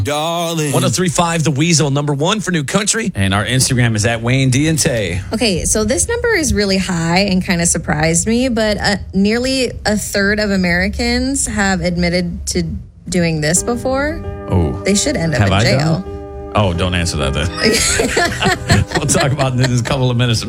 Darling. 103.5 The Weasel, number one for New Country. And our Instagram is at Wayne Diente. Okay, so this number is really high and kind of surprised me, but nearly a third of Americans have admitted to doing this before. Oh. They should end up in jail. Oh, don't answer that then. We'll talk about it in a couple of minutes.